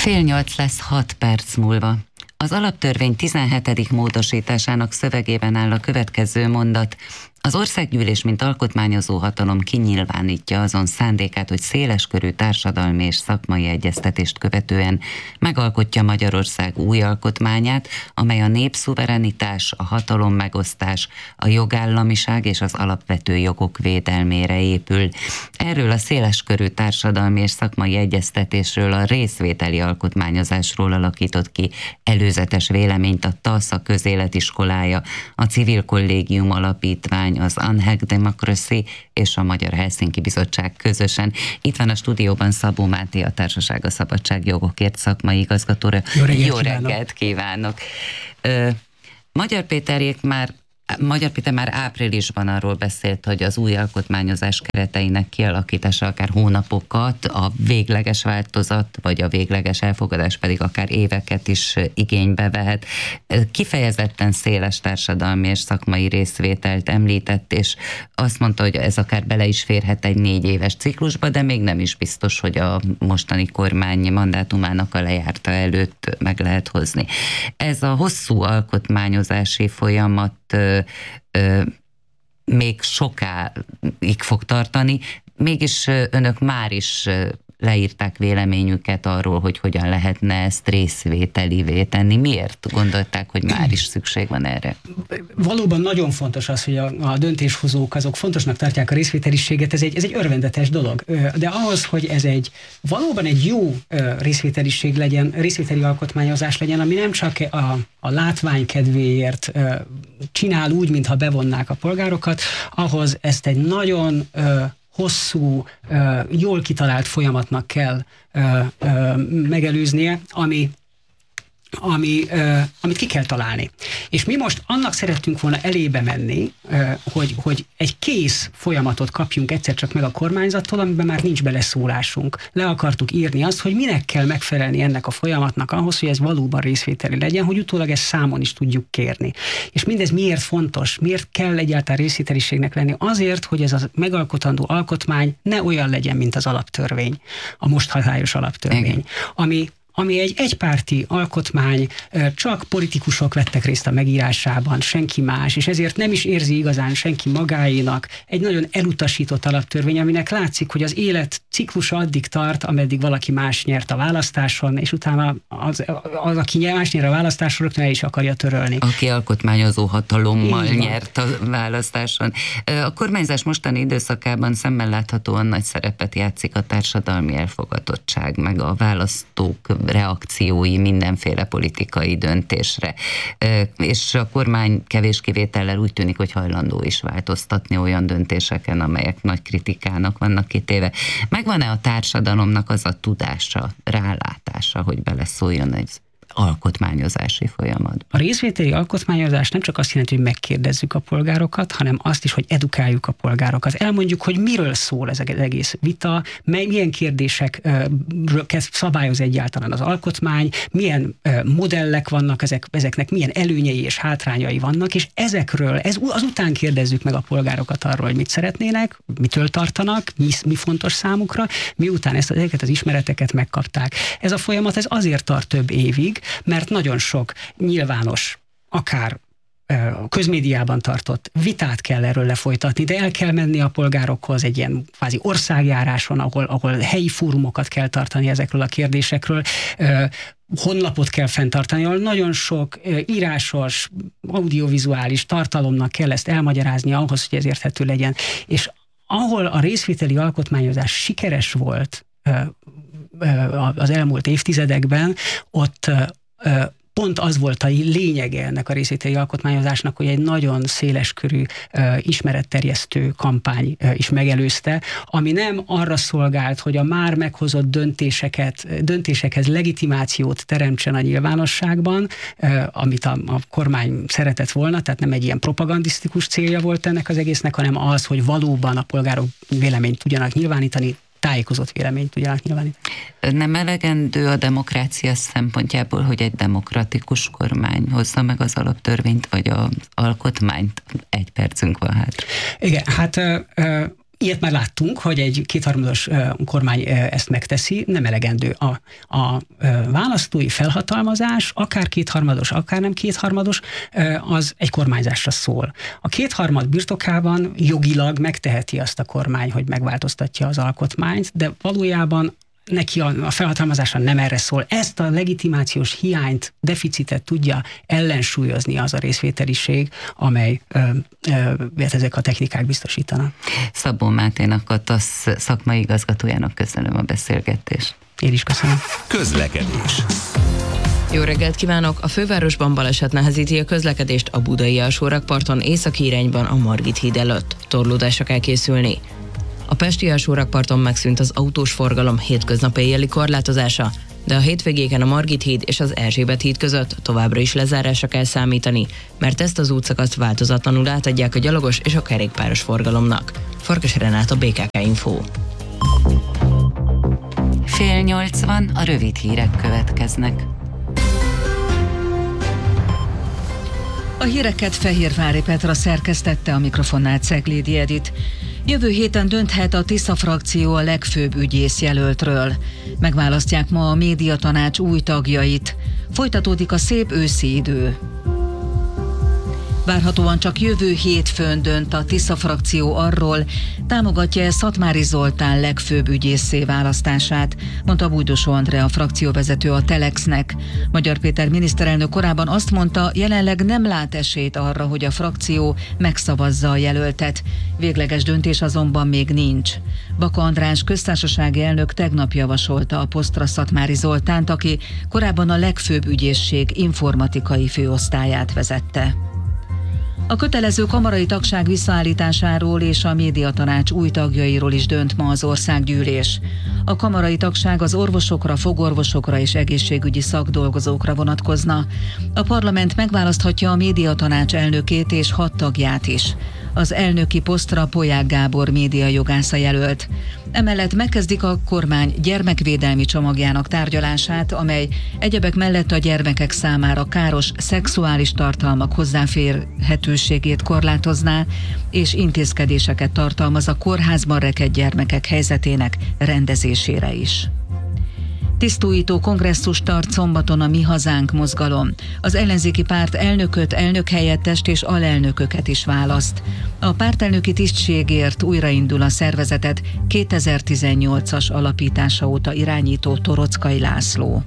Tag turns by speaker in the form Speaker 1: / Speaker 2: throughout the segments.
Speaker 1: 7:30 lesz 6 perc múlva. Az alaptörvény 17. módosításának szövegében áll a következő mondat. Az országgyűlés, mint alkotmányozó hatalom kinyilvánítja azon szándékát, hogy széleskörű társadalmi és szakmai egyeztetést követően megalkotja Magyarország új alkotmányát, amely a népszuverenitás, a hatalom megosztás, a jogállamiság és az alapvető jogok védelmére épül. Erről a széleskörű társadalmi és szakmai egyeztetésről, a részvételi alkotmányozásról alakított ki előzetes véleményt a TASZ, a Közéletiskolája, a Civil Kollégium Alapítvány, az Unhack Democracy és a Magyar Helsinki Bizottság közösen. Itt van a stúdióban Szabó Máté, a Társaság a Szabadságjogokért szakmai igazgatója. Jó reggelt kívánok! Magyar Péter már áprilisban arról beszélt, hogy az új alkotmányozás kereteinek kialakítása akár hónapokat, a végleges változat, vagy a végleges elfogadás pedig akár éveket is igénybe vehet. Kifejezetten széles társadalmi és szakmai részvételt említett, és azt mondta, hogy ez akár bele is férhet egy 4 éves ciklusba, de még nem is biztos, hogy a mostani kormány mandátumának a lejárta előtt meg lehet hozni. Ez a hosszú alkotmányozási folyamat még sokáig fog tartani, mégis önök már is leírták véleményüket arról, hogy hogyan lehetne ezt részvételivé tenni. Miért gondolták, hogy már is szükség van erre?
Speaker 2: Valóban nagyon fontos az, hogy a döntéshozók azok fontosnak tartják a részvételiséget, ez egy örvendetes dolog. De ahhoz, hogy ez valóban egy jó részvételiség legyen, részvételi alkotmányozás legyen, ami nem csak a látvány kedvéért csinál úgy, mintha bevonnák a polgárokat, ahhoz ezt egy nagyon hosszú, jól kitalált folyamatnak kell megelőznie, amit ki kell találni. És mi most annak szerettünk volna elébe menni, hogy egy kész folyamatot kapjunk egyszer csak meg a kormányzattól, amiben már nincs beleszólásunk. Le akartuk írni azt, hogy minek kell megfelelni ennek a folyamatnak ahhoz, hogy ez valóban részvételi legyen, hogy utólag ezt számon is tudjuk kérni. És mindez miért fontos? Miért kell egyáltalán részvételiségnek lenni? Azért, hogy ez a megalkotandó alkotmány ne olyan legyen, mint az alaptörvény, a most hatályos alaptörvény, ami egy egypárti alkotmány, csak politikusok vettek részt a megírásában, senki más, és ezért nem is érzi igazán senki magáénak, egy nagyon elutasított alaptörvény, aminek látszik, hogy az élet ciklusa addig tart, ameddig valaki más nyert a választáson, és utána az aki más nyer a választáson, rögtön el is akarja törölni.
Speaker 1: Aki alkotmányozó hatalommal nyert a választáson. A kormányzás mostani időszakában szemmel láthatóan nagy szerepet játszik a társadalmi elfogadottság, meg a választók reakciói mindenféle politikai döntésre. És a kormány kevés kivétellel úgy tűnik, hogy hajlandó is változtatni olyan döntéseken, amelyek nagy kritikának vannak kitéve. Megvan-e a társadalomnak az a tudása, rálátása, hogy beleszóljon egy alkotmányozási folyamat?
Speaker 2: A részvételi alkotmányozás nem csak azt jelenti, hogy megkérdezzük a polgárokat, hanem azt is, hogy edukáljuk a polgárokat. Elmondjuk, hogy miről szól ez az egész vita, milyen kérdésekről szabályoz egyáltalán az alkotmány, milyen modellek vannak, ezeknek milyen előnyei és hátrányai vannak, és ezekről, azután kérdezzük meg a polgárokat arról, hogy mit szeretnének, mitől tartanak, mi fontos számukra, miután ezeket az ismereteket megkapták. Ez a folyamat azért tart több évig, mert nagyon sok nyilvános, akár a közmédiában tartott vitát kell erről lefolytatni, de el kell menni a polgárokhoz egy ilyen kvázi országjáráson, ahol helyi fórumokat kell tartani ezekről a kérdésekről, honlapot kell fenntartani, ahol nagyon sok írásos, audiovizuális tartalomnak kell ezt elmagyarázni ahhoz, hogy ez érthető legyen. És ahol a részvételi alkotmányozás sikeres volt az elmúlt évtizedekben, ott pont az volt a lényege ennek a részvételi alkotmányozásnak, hogy egy nagyon széleskörű ismeretterjesztő kampány is megelőzte, ami nem arra szolgált, hogy a már meghozott döntésekhez legitimációt teremtsen a nyilvánosságban, amit a kormány szeretett volna, tehát nem egy ilyen propagandisztikus célja volt ennek az egésznek, hanem az, hogy valóban a polgárok véleményt tudjanak nyilvánítani, tájékozott véleményt tudjanak nyilvánítani.
Speaker 1: Nem elegendő a demokrácia szempontjából, hogy egy demokratikus kormány hozza meg az alaptörvényt, vagy az alkotmányt? 1 percünk van hát.
Speaker 2: Igen, hát Ilyet már láttunk, hogy egy kétharmados kormány ezt megteszi, nem elegendő. A választói felhatalmazás, akár kétharmados, akár nem kétharmados, az egy kormányzásra szól. A kétharmad birtokában jogilag megteheti azt a kormány, hogy megváltoztatja az alkotmányt, de valójában neki a felhatalmazása nem erre szól. Ezt a legitimációs hiányt, deficitet tudja ellensúlyozni az a részvételiség, amely ezek a technikák biztosítanak.
Speaker 1: Szabó Máténak, a TASZ szakmai igazgatójának köszönöm a beszélgetést.
Speaker 2: Én is köszönöm.
Speaker 3: Közlekedés.
Speaker 4: Jó reggelt kívánok! A fővárosban baleset nehezíti a közlekedést a budai alsórakparton északi irányban a Margit híd előtt. Torlódásra kell készülni. A pesti alsórakparton megszűnt az autós forgalom hétköznap éjjeli korlátozása, de a hétvégéken a Margit híd és az Erzsébet híd között továbbra is lezárásra kell számítani, mert ezt az útszakaszt változatlanul átadják a gyalogos és a kerékpáros forgalomnak. Farkas Renáta, BKK Info.
Speaker 1: 7:80, a rövid hírek következnek.
Speaker 5: A híreket Fehérvári Petra szerkesztette, a mikrofonnál Ceglédi Edit. Jövő héten dönthet a Tisza frakció a legfőbb ügyészjelöltről. Megválasztják ma a médiatanács új tagjait. Folytatódik a szép őszi idő. Várhatóan csak jövő hétfőn dönt a Tisza frakció arról, támogatja-e Szatmári Zoltán legfőbb ügyésszé választását, mondta Bújdosó Andrea, a frakcióvezető a Telexnek. Magyar Péter miniszterelnök korábban azt mondta, jelenleg nem lát esélyt arra, hogy a frakció megszavazza a jelöltet. Végleges döntés azonban még nincs. Baka András köztársasági elnök tegnap javasolta a posztra Szatmári Zoltánt, aki korábban a legfőbb ügyészség informatikai főosztályát vezette. A kötelező kamarai tagság visszaállításáról és a médiatanács új tagjairól is dönt ma az országgyűlés. A kamarai tagság az orvosokra, fogorvosokra és egészségügyi szakdolgozókra vonatkozna. A parlament megválaszthatja a médiatanács elnökét és 6 tagját is. Az elnöki posztra Polyák Gábor médiajogásza jelölt. Emellett megkezdik a kormány gyermekvédelmi csomagjának tárgyalását, amely egyebek mellett a gyermekek számára káros szexuális tartalmak hozzáférhetőségét korlátozná, és intézkedéseket tartalmaz a kórházban rekedt gyermekek helyzetének rendezésére is. Tisztújító kongresszus tart szombaton a Mi Hazánk mozgalom. Az ellenzéki párt elnököt, elnökhelyettest és alelnököket is választ. A pártelnöki tisztségért újraindul a szervezetet 2018-as alapítása óta irányító Torockai László.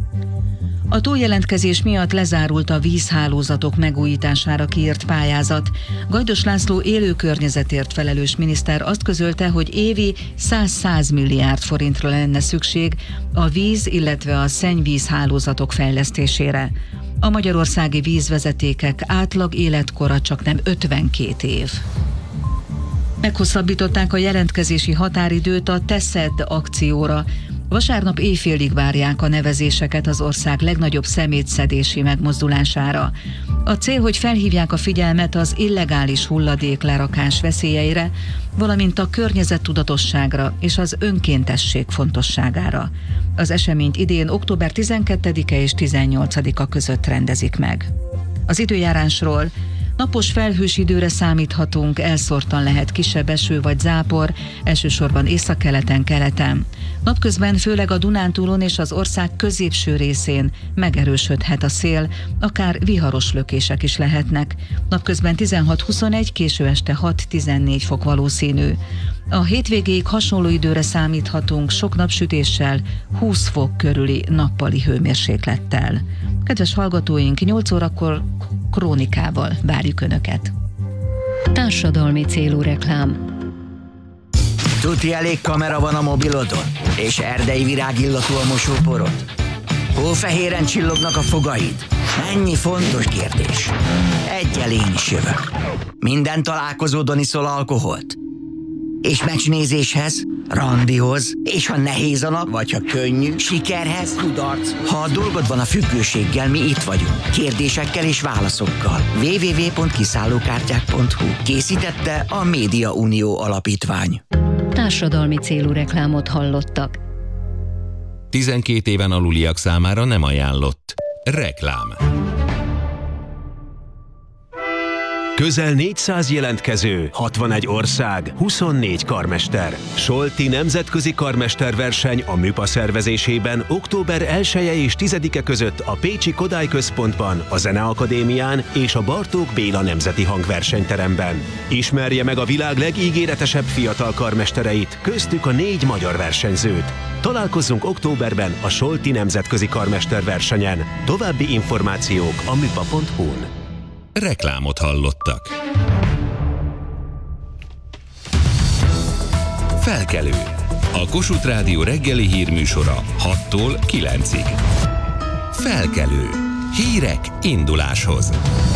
Speaker 5: A túljelentkezés miatt lezárult a vízhálózatok megújítására kiírt pályázat. Gajdos László élő környezetért felelős miniszter azt közölte, hogy évi 100 milliárd forintra lenne szükség a víz, illetve a szennyvízhálózatok fejlesztésére. A magyarországi vízvezetékek átlag életkora csaknem 52 év. Meghosszabbították a jelentkezési határidőt a Teszed akcióra. Vasárnap éjfélig várják a nevezéseket az ország legnagyobb szemétszedési megmozdulására. A cél, hogy felhívják a figyelmet az illegális hulladéklerakás veszélyeire, valamint a környezettudatosságra és az önkéntesség fontosságára. Az eseményt idén október 12-e és 18-a között rendezik meg. Az időjárásról: napos felhős időre számíthatunk, elszórtan lehet kisebb eső vagy zápor, elsősorban északkeleten, keleten. Napközben főleg a Dunántúlon és az ország középső részén megerősödhet a szél, akár viharos lökések is lehetnek. Napközben 16-21, késő este 6-14 fok valószínű. A hétvégéig hasonló időre számíthatunk, sok napsütéssel, 20 fok körüli nappali hőmérséklettel. Kedves hallgatóink, 8 órakor krónikával várjuk Önöket.
Speaker 6: Társadalmi célú reklám.
Speaker 7: Tuti elég kamera van a mobilodon? És erdei virágillatú a mosóporod? Hófehéren csillognak a fogaid? Ennyi fontos kérdés. Egyel én is jövök. Minden találkozódon iszol alkoholt? És meccsnézéshez, randihoz, és ha nehéz a nap, vagy ha könnyű, sikerhez, kudarc. Ha a dolgod van a függőséggel, mi itt vagyunk. Kérdésekkel és válaszokkal. www.kiszállókártyák.hu. Készítette a Média Unió Alapítvány.
Speaker 6: Társadalmi célú reklámot hallottak.
Speaker 3: 12 éven aluliak számára nem ajánlott. Reklám.
Speaker 8: Közel 400 jelentkező, 61 ország, 24 karmester. Solti nemzetközi karmesterverseny a MÜPA szervezésében október 1-e és 10-e között a Pécsi Kodály Központban, a Zeneakadémián és a Bartók Béla Nemzeti Hangversenyteremben. Ismerje meg a világ legígéretesebb fiatal karmestereit, köztük a 4 magyar versenyzőt. Találkozzunk októberben a Solti nemzetközi karmesterversenyen. További információk a müpa.hu-n.
Speaker 3: Reklámot hallottak. Felkelő. A Kossuth Rádió reggeli hírműsora 6-tól 9-ig. Felkelő. Hírek induláshoz.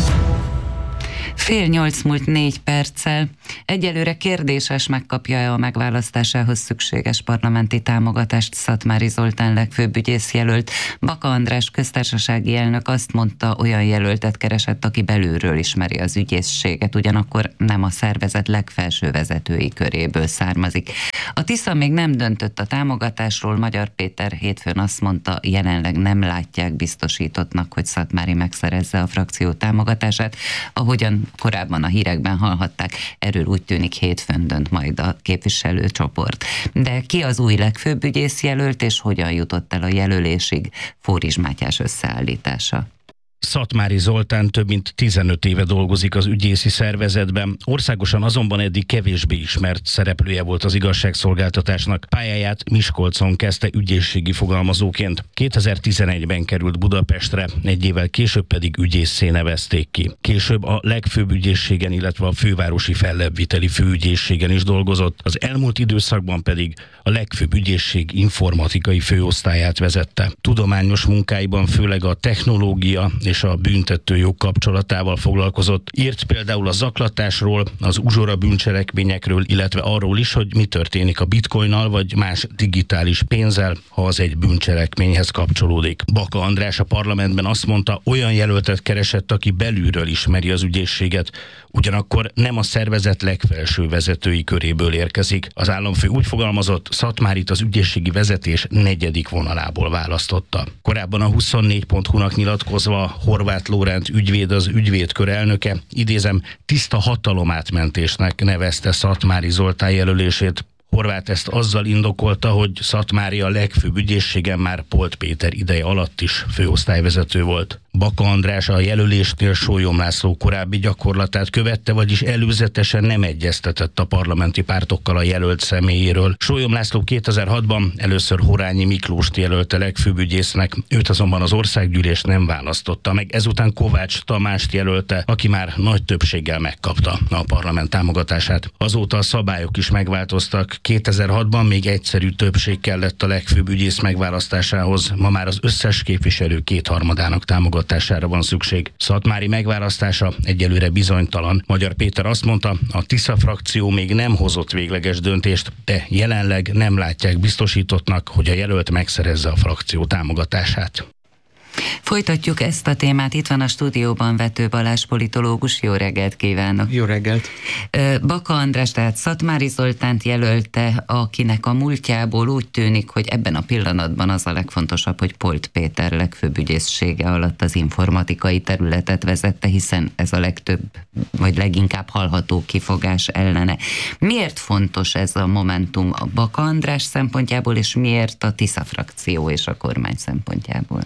Speaker 1: 7:08 múlt 4 perccel. Egyelőre kérdéses, megkapja-e a megválasztásához szükséges parlamenti támogatást Szatmári Zoltán legfőbb ügyész jelölt. Baka András köztársasági elnök azt mondta, olyan jelöltet keresett, aki belülről ismeri az ügyészséget, ugyanakkor nem a szervezet legfelső vezetői köréből származik. A Tisza még nem döntött a támogatásról, Magyar Péter hétfőn azt mondta, jelenleg nem látják biztosítottnak, hogy Szatmári megszerezze a frakció támogatását, ahogyan korábban a hírekben hallhatták, erről úgy tűnik hétfőn dönt majd a képviselőcsoport. De ki az új legfőbb ügyész jelölt, és hogyan jutott el a jelölésig? Fóris Mátyás összeállítása.
Speaker 9: Szatmári Zoltán több mint 15 éve dolgozik az ügyészi szervezetben, országosan azonban eddig kevésbé ismert szereplője volt az igazságszolgáltatásnak. Pályáját Miskolcon kezdte ügyészségi fogalmazóként. 2011-ben került Budapestre, egy évvel később pedig ügyésszé nevezték ki. Később a legfőbb ügyészségen, illetve a fővárosi fellebbviteli főügyészségen is dolgozott, az elmúlt időszakban pedig a legfőbb ügyészség informatikai főosztályát vezette. Tudományos munkáiban főleg a technológia és a büntetőjog kapcsolatával foglalkozott. Írt például a zaklatásról, az uzsora bűncselekményekről, illetve arról is, hogy mi történik a bitcoinnal vagy más digitális pénzzel, ha az egy bűncselekményhez kapcsolódik. Baka András a parlamentben azt mondta, olyan jelöltet keresett, aki belülről ismeri az ügyészséget, ugyanakkor nem a szervezet legfelső vezetői köréből érkezik. Az államfő úgy fogalmazott, Szatmárit az ügyészségi vezetés 4. vonalából választotta. Korábban a 24.hu-nak nyilatkozva Horváth Lóránt ügyvéd, az ügyvédkör elnöke, idézem, tiszta hatalomátmentésnek nevezte Szatmári Zoltán jelölését. Horváth ezt azzal indokolta, hogy Szatmári a legfőbb ügyészségen már Polt Péter ideje alatt is főosztályvezető volt. Baka András a jelölésnél Sólyom László korábbi gyakorlatát követte, vagyis előzetesen nem egyeztetett a parlamenti pártokkal a jelölt személyéről. Sólyom László 2006-ban először Horányi Miklóst jelölte legfőbb ügyésznek, őt azonban az országgyűlés nem választotta meg, ezután Kovács Tamást jelölte, aki már nagy többséggel megkapta a parlament támogatását. Azóta a szabályok is megváltoztak, 2006-ban még egyszerű többség kellett a legfőbb ügyész megválasztásához, ma már az összes képviselő 2/3 támogatására van szükség. Szatmári megválasztása egyelőre bizonytalan. Magyar Péter azt mondta, a Tisza frakció még nem hozott végleges döntést, de jelenleg nem látják biztosítottnak, hogy a jelölt megszerezze a frakció támogatását.
Speaker 1: Folytatjuk ezt a témát. Itt van a stúdióban Vető Balázs politológus. Jó reggelt kívánok!
Speaker 10: Jó reggelt!
Speaker 1: Baka András, tehát Szatmári Zoltánt jelölte, akinek a múltjából úgy tűnik, hogy ebben a pillanatban az a legfontosabb, hogy Polt Péter legfőbb ügyészsége alatt az informatikai területet vezette, hiszen ez a legtöbb, vagy leginkább hallható kifogás ellene. Miért fontos ez a momentum a Baka András szempontjából, és miért a Tisza frakció és a kormány szempontjából?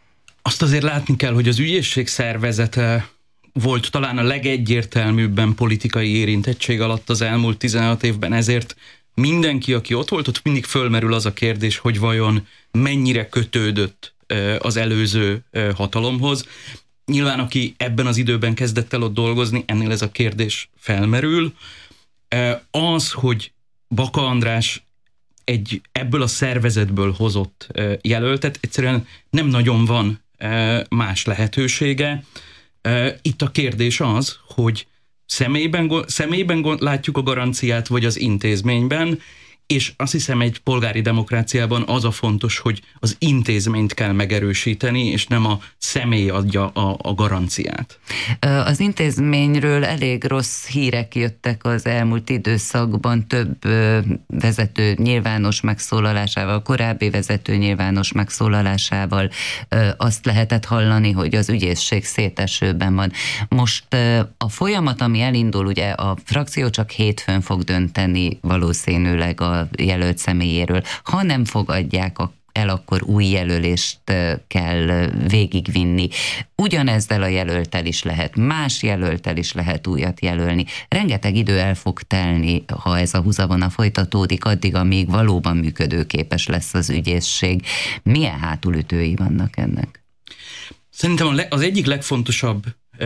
Speaker 10: Azt azért látni kell, hogy az ügyészség szervezete volt talán a legegyértelműbben politikai érintettség alatt az elmúlt 16 évben, ezért mindenki, aki ott volt, ott mindig fölmerül az a kérdés, hogy vajon mennyire kötődött az előző hatalomhoz. Nyilván, aki ebben az időben kezdett el ott dolgozni, ennél ez a kérdés felmerül. Az, hogy Baka András ebből a szervezetből hozott jelöltet, egyszerűen nem nagyon van más lehetősége. Itt a kérdés az, hogy személyben látjuk a garanciát, vagy az intézményben. És azt hiszem, egy polgári demokráciában az a fontos, hogy az intézményt kell megerősíteni, és nem a személy adja a garanciát.
Speaker 1: Az intézményről elég rossz hírek jöttek az elmúlt időszakban, több vezető nyilvános megszólalásával, korábbi vezető nyilvános megszólalásával azt lehetett hallani, hogy az ügyészség szétesőben van. Most a folyamat, ami elindul, ugye a frakció csak hétfőn fog dönteni valószínűleg a jelölt személyéről. Ha nem fogadják el, akkor új jelölést kell végigvinni. Ugyanezzel a jelölttel is lehet, más jelölttel is lehet újat jelölni. Rengeteg idő el fog telni, ha ez a húzavona folytatódik, addig, amíg valóban működőképes lesz az ügyészség. Milyen hátulütői vannak ennek?
Speaker 10: Szerintem az egyik legfontosabb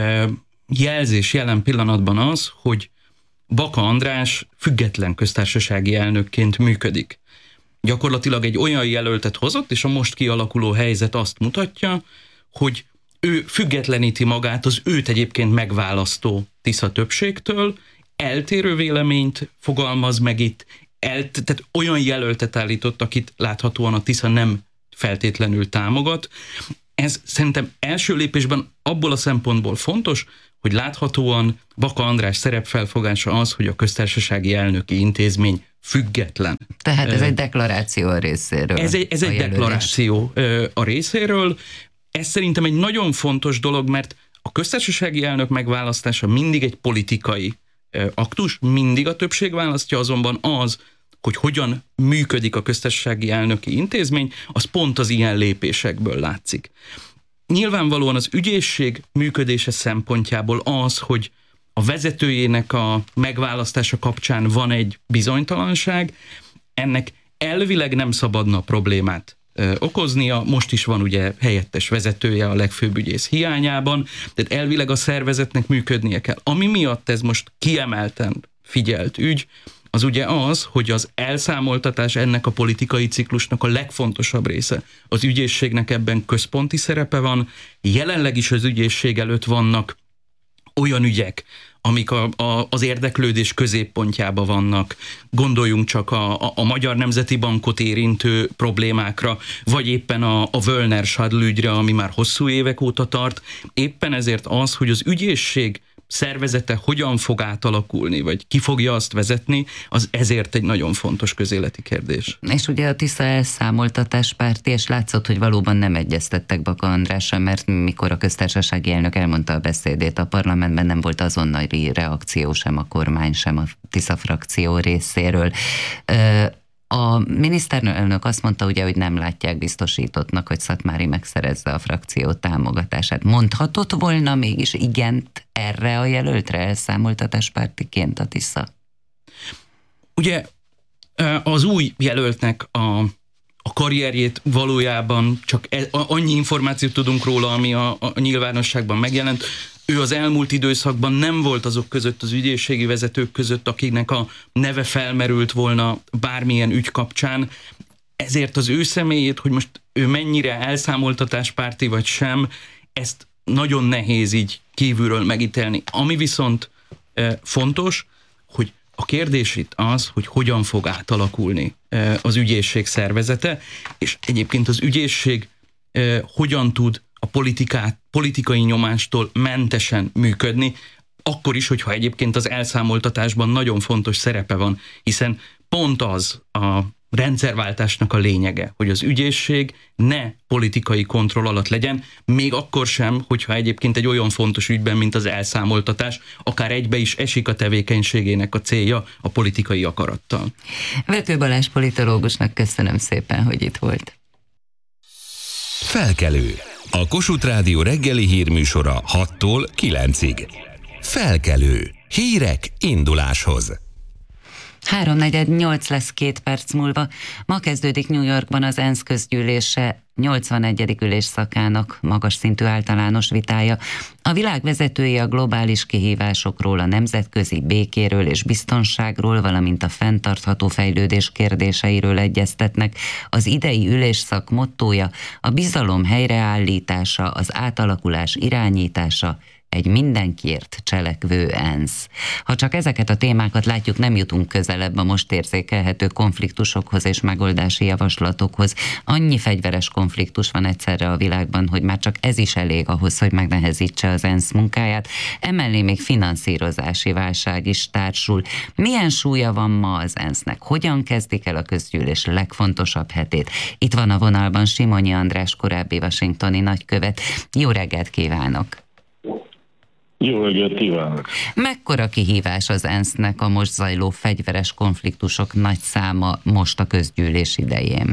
Speaker 10: jelzés jelen pillanatban az, hogy Baka András független köztársasági elnökként működik. Gyakorlatilag egy olyan jelöltet hozott, és a most kialakuló helyzet azt mutatja, hogy ő függetleníti magát az őt egyébként megválasztó Tisza többségtől, eltérő véleményt fogalmaz meg itt, tehát olyan jelöltet állított, akit láthatóan a Tisza nem feltétlenül támogat. Ez szerintem első lépésben abból a szempontból fontos, hogy láthatóan Baka András szerepfelfogása az, hogy a köztársasági elnöki intézmény független.
Speaker 1: Tehát ez egy deklaráció a részéről.
Speaker 10: Ez egy deklaráció a részéről. Ez szerintem egy nagyon fontos dolog, mert a köztársasági elnök megválasztása mindig egy politikai aktus, mindig a többség választja, azonban az, hogy hogyan működik a köztársasági elnöki intézmény, az pont az ilyen lépésekből látszik. Nyilvánvalóan az ügyészség működése szempontjából az, hogy a vezetőjének a megválasztása kapcsán van egy bizonytalanság, ennek elvileg nem szabadna problémát okoznia, most is van ugye helyettes vezetője a legfőbb ügyész hiányában, tehát elvileg a szervezetnek működnie kell. Ami miatt ez most kiemelten figyelt ügy, az ugye az, hogy az elszámoltatás ennek a politikai ciklusnak a legfontosabb része. Az ügyészségnek ebben központi szerepe van, jelenleg is az ügyészség előtt vannak olyan ügyek, amik az érdeklődés középpontjában vannak. Gondoljunk csak a Magyar Nemzeti Bankot érintő problémákra, vagy éppen a Völner Schadl ügyre, ami már hosszú évek óta tart. Éppen ezért az, hogy az ügyészség szervezete hogyan fog átalakulni, vagy ki fogja azt vezetni, az ezért egy nagyon fontos közéleti kérdés.
Speaker 1: És ugye a Tisza elszámoltatáspárti, és látszott, hogy valóban nem egyeztettek Baka Andrással, mert mikor a köztársasági elnök elmondta a beszédét a parlamentben, nem volt azonnali reakció sem a kormány, sem a Tisza frakció részéről. A miniszterelnök azt mondta ugye, hogy nem látják biztosítottnak, hogy Szatmári megszerezze a frakció támogatását. Mondhatott volna mégis igent erre a jelöltre elszámoltatáspártiként a Tisza?
Speaker 10: Ugye az új jelöltnek a karrierjét valójában csak annyi információt tudunk róla, ami a nyilvánosságban megjelent. Ő az elmúlt időszakban nem volt azok között, az ügyészségi vezetők között, akiknek a neve felmerült volna bármilyen ügy kapcsán. Ezért az ő személyét, hogy most ő mennyire elszámoltatáspárti vagy sem, ezt nagyon nehéz így kívülről megítélni. Ami viszont fontos, hogy a kérdés itt az, hogy hogyan fog átalakulni az ügyészség szervezete, és egyébként az ügyészség hogyan tud a politikai nyomástól mentesen működni, akkor is, hogyha egyébként az elszámoltatásban nagyon fontos szerepe van, hiszen pont az a rendszerváltásnak a lényege, hogy az ügyészség ne politikai kontroll alatt legyen, még akkor sem, hogyha egyébként egy olyan fontos ügyben, mint az elszámoltatás, akár egybe is esik a tevékenységének a célja a politikai akarattal.
Speaker 1: Vető Balázs politológusnak köszönöm szépen, hogy itt volt.
Speaker 3: Felkelő. A Kossuth Rádió reggeli hírműsora 6-tól 9-ig. Felkelő. Hírek induláshoz.
Speaker 1: 3:48 lesz 2 perc múlva. Ma kezdődik New Yorkban az ENSZ közgyűlése 81. ülésszakának magas szintű általános vitája. A világ vezetői a globális kihívásokról, a nemzetközi békéről és biztonságról, valamint a fenntartható fejlődés kérdéseiről egyeztetnek. Az idei ülésszak mottója a bizalom helyreállítása, az átalakulás irányítása egy mindenkiért cselekvő ENSZ. Ha csak ezeket a témákat látjuk, nem jutunk közelebb a most érzékelhető konfliktusokhoz és megoldási javaslatokhoz. Annyi fegyveres konfliktus van egyszerre a világban, hogy már csak ez is elég ahhoz, hogy megnehezítse az ENSZ munkáját. Emellé még finanszírozási válság is társul. Milyen súlya van ma az ENSZ-nek? Hogyan kezdik el a közgyűlés legfontosabb hetét? Itt van a vonalban Simonyi András, korábbi washingtoni nagykövet. Jó reggelt kívánok!
Speaker 11: Jó reggelt kívánok!
Speaker 1: Mekkora kihívás az ENSZ-nek a most zajló fegyveres konfliktusok nagy száma most a közgyűlés idején?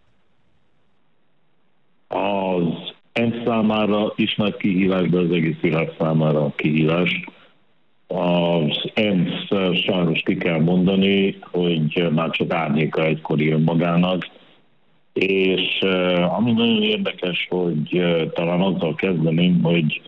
Speaker 11: Az ENSZ számára is nagy kihívás, de az egész világ számára kihívás. Az ENSZ sajnos ki kell mondani, hogy már csak árnyéka egykori önmagának, és ami nagyon érdekes, hogy talán azzal kezdeném, hogy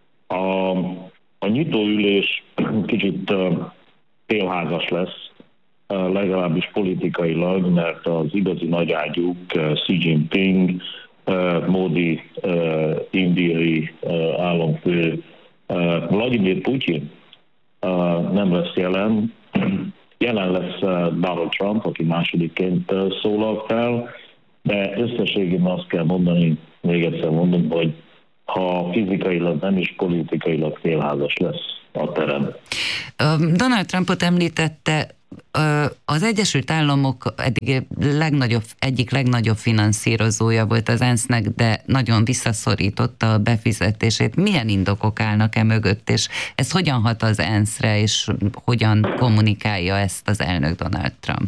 Speaker 11: a nyitóülés kicsit félházas lesz, legalábbis politikailag, mert az igazi nagyágyúk, Xi Jinping, Modi, indiai államfő, Vladimir Putyin nem lesz jelen. Jelen lesz Donald Trump, aki másodikként szólal fel, de összességében azt kell mondani, még egyszer mondom, hogy ha fizikailag nem is politikailag félházas lesz a terem.
Speaker 1: Donald Trumpot említette, az Egyesült Államok egyik legnagyobb finanszírozója volt az ENSZ-nek, de nagyon visszaszorította a befizetését. Milyen indokok állnak mögött, és ez hogyan hat az ENSZ-re, és hogyan kommunikálja ezt az elnök Donald Trump?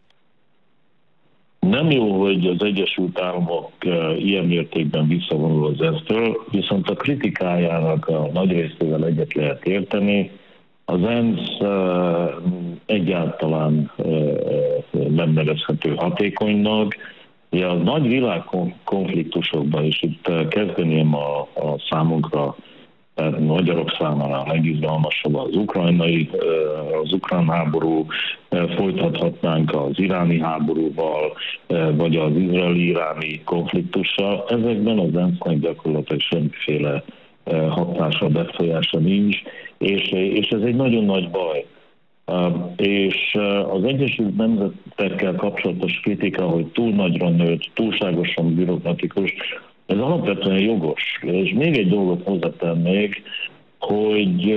Speaker 11: Nem jó, hogy az Egyesült Államok ilyen mértékben visszavonul az ENSZ-től, viszont a kritikájának a nagy részével egyet lehet érteni. Az ENSZ egyáltalán nem nevezhető hatékonynak. Ugye a nagy világkonfliktusokban, és itt kezdeném a számunkra, tehát magyarok számára a legizgalmasabb az ukrán háború, folytathatnánk az iráni háborúval, vagy az izraeli-iráni konfliktussal. Ezekben az ENSZ-nek gyakorlatilag semmiféle hatása, befolyása nincs, és ez egy nagyon nagy baj. És az Egyesült Nemzetekkel kapcsolatos kritika, hogy túl nagyra nőtt, túlságosan bürokratikus, ez alapvetően jogos. És még egy dolgot hozzátennék, hogy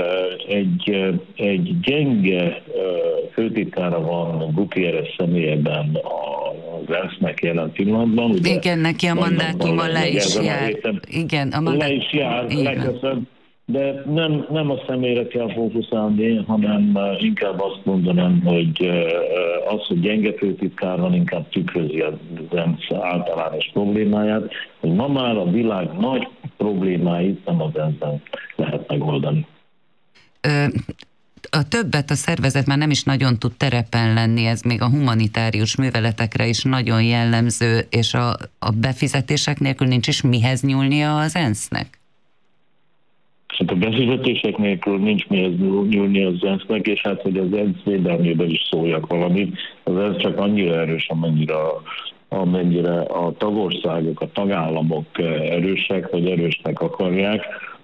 Speaker 11: egy gyenge főtitkára van Guterres személyében az ENSZ-nek jelen pillanatban. Ugye,
Speaker 1: igen, neki a mandátuma le is jár. Igen,
Speaker 11: le is jár, legközelebb. De nem a személyre kell fókuszálni, hanem inkább azt mondanám, hogy az, hogy gyenge főtitkár van, inkább tükrözi az ENSZ általános problémáját, hogy ma már a világ nagy problémáit nem az ENSZ-ben lehet megoldani.
Speaker 1: A többet a szervezet már nem is nagyon tud terepen lenni, ez még a humanitárius műveletekre is nagyon jellemző, és a befizetések nélkül nincs is mihez nyúlnia az ENSZ-nek?
Speaker 11: Hát a befizetések nélkül nincs mihez nyúlni az ENSZ-nek, és hát, hogy az ENSZ védelmében is szóljak valamit. Az ENSZ csak annyira erős, amennyire a tagországok, a tagállamok erősek, vagy erősnek akarják.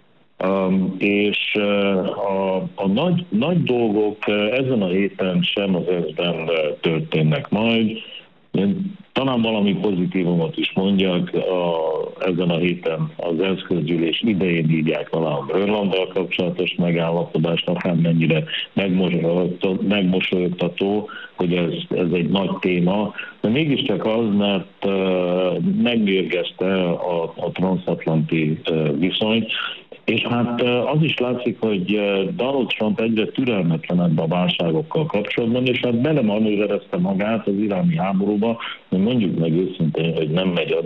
Speaker 11: És a nagy dolgok ezen a héten sem az ENSZ-ben történnek majd. Én talán valami pozitívumot is mondjak, ezen a héten az ENSZ közgyűlés idején írják alá a Grönlanddal kapcsolatos megállapodást, akármennyire megmosolyogtató, hogy ez egy nagy téma, de mégiscsak az, mert megmérgezte a transatlanti viszonyt, és hát az is látszik, hogy Donald Trump egyre türelmetlenebb a válságokkal kapcsolatban, és hát belemanőverezte magát az iráni háborúba, hogy mondjuk meg őszintén, hogy nem megy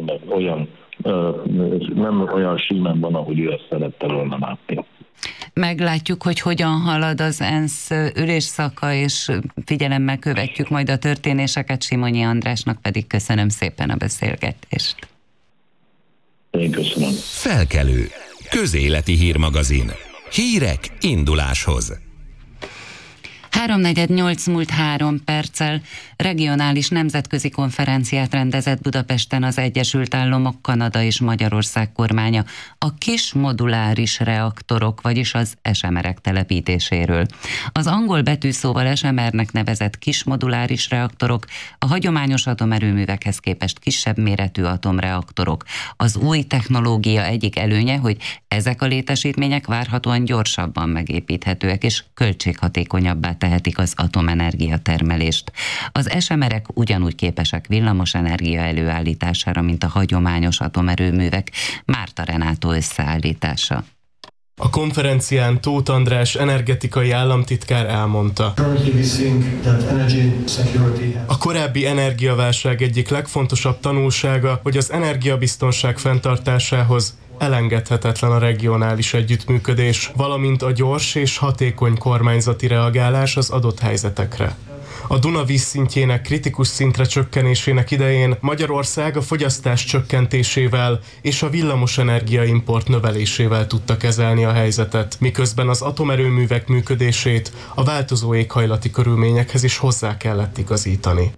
Speaker 11: nem olyan símen van, ahogy ő ezt szerette volna látni.
Speaker 1: Meglátjuk, hogy hogyan halad az ENSZ ülésszaka, és figyelemmel követjük majd a történéseket. Simonyi Andrásnak pedig köszönöm szépen a beszélgetést.
Speaker 11: Én köszönöm.
Speaker 3: Felkelő. Közéleti hírmagazin. Hírek induláshoz.
Speaker 1: 3:48 múlt 3 perccel regionális nemzetközi konferenciát rendezett Budapesten az Egyesült Államok, Kanada és Magyarország kormánya a kis moduláris reaktorok, vagyis az SMR-ek telepítéséről. Az angol betűszóval SMR-nek nevezett kis moduláris reaktorok a hagyományos atomerőművekhez képest kisebb méretű atomreaktorok. Az új technológia egyik előnye, hogy ezek a létesítmények várhatóan gyorsabban megépíthetőek és költséghatékonyabbá tehetik az atomenergia termelést. Az SMR-ek ugyanúgy képesek villamosenergia előállítására, mint a hagyományos atomerőművek. Márta Renátó összeállítása.
Speaker 12: A konferencián Tóth András energetikai államtitkár elmondta: a korábbi energiaválság egyik legfontosabb tanulsága, hogy az energiabiztonság fenntartásához elengedhetetlen a regionális együttműködés, valamint a gyors és hatékony kormányzati reagálás az adott helyzetekre. A Duna vízszintjének kritikus szintre csökkenésének idején Magyarország a fogyasztás csökkentésével és a villamosenergia import növelésével tudta kezelni a helyzetet, miközben az atomerőművek működését a változó éghajlati körülményekhez is hozzá kellett igazítani.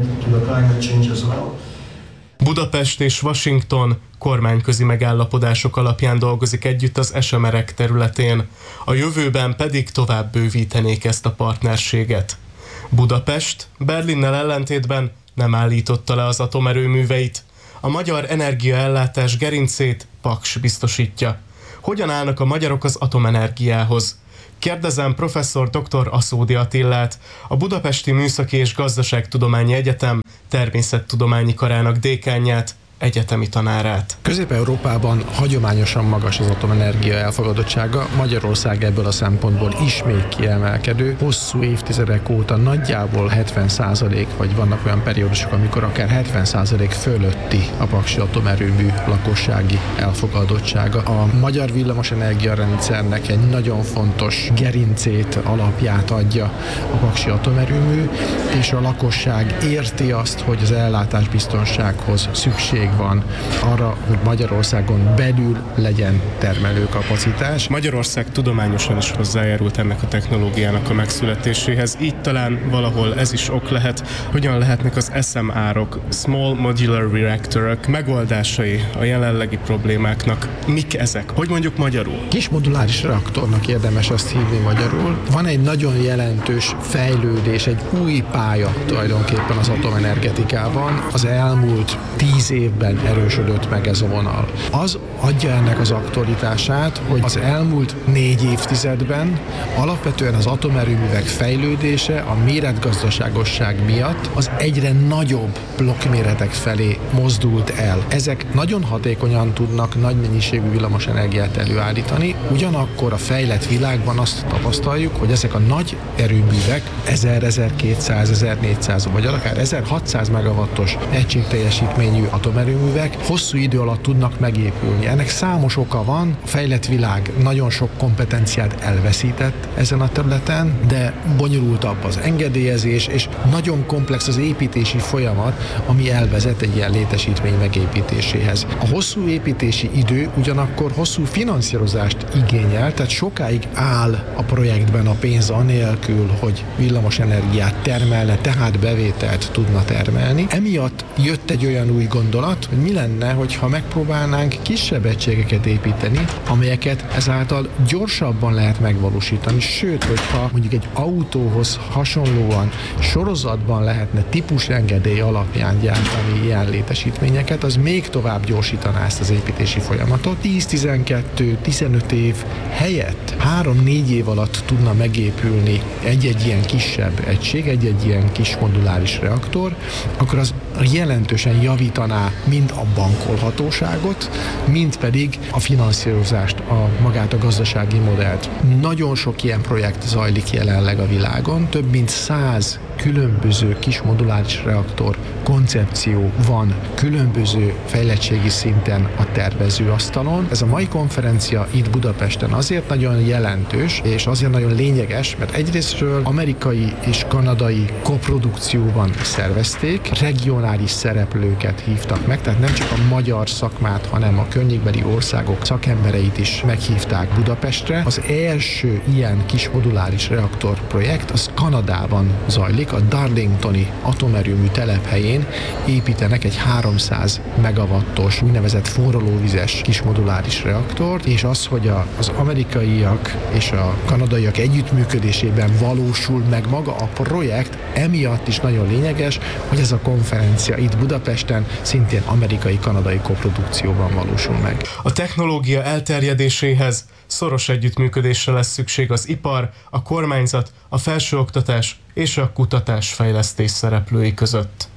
Speaker 12: Budapest és Washington kormányközi megállapodások alapján dolgozik együtt az SMR-ek területén, a jövőben pedig tovább bővítenék ezt a partnerséget. Budapest Berlinnel ellentétben nem állította le az atomerőműveit. A magyar energiaellátás gerincét Paks biztosítja. Hogyan állnak a magyarok az atomenergiához? Kérdezem professzor dr. Aszódi Attillát, a Budapesti Műszaki és Gazdaságtudományi Egyetem természettudományi karának dékánját, egyetemi tanárát.
Speaker 13: Közép-Európában hagyományosan magas az atomenergia elfogadottsága, Magyarország ebből a szempontból ismét kiemelkedő. Hosszú évtizedek óta nagyjából 70%, vagy vannak olyan periódusok, amikor akár 70% fölötti a paksi atomerőmű lakossági elfogadottsága. A magyar villamosenergia rendszernek egy nagyon fontos gerincét, alapját adja a paksi atomerőmű, és a lakosság érti azt, hogy az ellátásbiztonsághoz szükség van arra, hogy Magyarországon belül legyen termelőkapacitás.
Speaker 12: Magyarország tudományosan is hozzájárult ennek a technológiának a megszületéséhez, így talán valahol ez is ok lehet, hogyan lehetnek az SMR-ok, Small Modular Reactorok megoldásai a jelenlegi problémáknak. Mik ezek? Hogy mondjuk magyarul?
Speaker 13: Kis moduláris reaktornak érdemes azt hívni magyarul. Van egy nagyon jelentős fejlődés, egy új pálya tulajdonképpen az atomenergetikában. Az elmúlt 10 évben erősödött meg ez a vonal. Az adja ennek az aktualitását, hogy az elmúlt 4 évtizedben alapvetően az atomerőművek fejlődése a méretgazdaságosság miatt az egyre nagyobb blokkméretek felé mozdult el. Ezek nagyon hatékonyan tudnak nagy mennyiségű villamosenergiát előállítani, ugyanakkor a fejlett világban azt tapasztaljuk, hogy ezek a nagy erőművek 1000, 1200, 1400 vagy akár 1600 megawattos egységteljesítményű atomerőművek hosszú idő alatt tudnak megépülni. Ennek számos oka van, a fejlett világ nagyon sok kompetenciát elveszített ezen a területen, de bonyolultabb az engedélyezés, és nagyon komplex az építési folyamat, ami elvezet egy ilyen létesítmény megépítéséhez. A hosszú építési idő ugyanakkor hosszú finanszírozást igényel, tehát sokáig áll a projektben a pénz anélkül, hogy villamosenergiát termelne, tehát bevételt tudna termelni. Emiatt jött egy olyan új gondolat, hogy mi lenne, hogyha megpróbálnánk kisebb egységeket építeni, amelyeket ezáltal gyorsabban lehet megvalósítani, sőt, hogyha mondjuk egy autóhoz hasonlóan sorozatban lehetne típusengedély alapján gyártani ilyen létesítményeket, az még tovább gyorsítaná ezt az építési folyamatot. 10-12-15 év helyett 3-4 év alatt tudna megépülni egy-egy ilyen kisebb egység, egy-egy ilyen kis moduláris reaktor, akkor az jelentősen javítaná mind a bankolhatóságot, mind pedig a finanszírozást, magát a gazdasági modellt. Nagyon sok ilyen projekt zajlik jelenleg a világon, több mint 100 különböző kis moduláris reaktor koncepció van különböző fejlettségi szinten a tervezőasztalon. Ez a mai konferencia itt Budapesten azért nagyon jelentős, és azért nagyon lényeges, mert egyrésztről amerikai és kanadai koprodukcióban szervezték, regionális szereplőket hívtak meg, tehát nem csak a magyar szakmát, hanem a környékbeli országok szakembereit is meghívták Budapestre. Az első ilyen kis moduláris reaktor projekt az Kanadában zajlik, a Darlingtoni atomerőmű telephelyén építenek egy 300 megawattos úgynevezett forralóvizes kis moduláris reaktort, és az, hogy az amerikaiak és a kanadaiak együttműködésében valósul meg maga a projekt, emiatt is nagyon lényeges, hogy ez a konferencia itt Budapesten szintén amerikai-kanadai koprodukcióban valósul meg.
Speaker 12: A technológia elterjedéséhez szoros együttműködésre lesz szükség az ipar, a kormányzat, a felsőoktatás és a kutatás-fejlesztés szereplői között.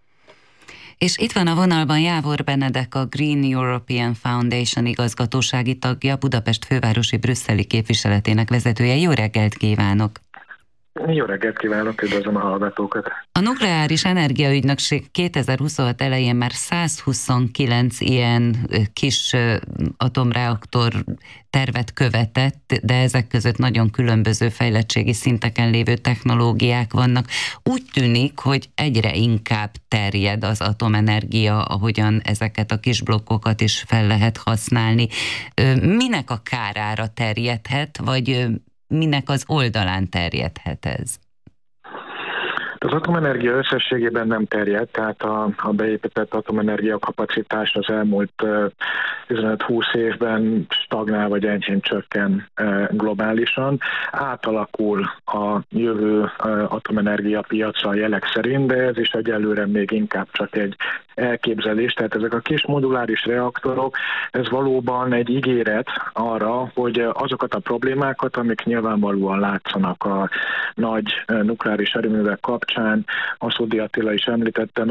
Speaker 1: És itt van a vonalban Jávor Benedek, a Green European Foundation igazgatósági tagja, Budapest fővárosi brüsszeli képviseletének vezetője. Jó reggelt kívánok!
Speaker 14: Jó reggelt kívánok, üdvözlöm a hallgatókat!
Speaker 1: A Nukleáris Energiaügynökség 2026 elején már 129 ilyen kis atomreaktor tervet követett, de ezek között nagyon különböző fejlettségi szinteken lévő technológiák vannak. Úgy tűnik, hogy egyre inkább terjed az atomenergia, ahogyan ezeket a kis blokkokat is fel lehet használni. Minek a kárára terjedhet, vagy minek az oldalán terjedhet ez?
Speaker 14: Az atomenergia összességében nem terjed, tehát a beépített atomenergia kapacitás az elmúlt 15-20 évben stagnál vagy enyhén csökken globálisan. Átalakul a jövő atomenergia piaca a jelek szerint, de ez is egyelőre még inkább csak egy elképzelés. Tehát ezek a kis moduláris reaktorok, ez valóban egy ígéret arra, hogy azokat a problémákat, amik nyilvánvalóan látszanak a nagy nukleáris erőművek kapcsán, Aszódi Attila is említette,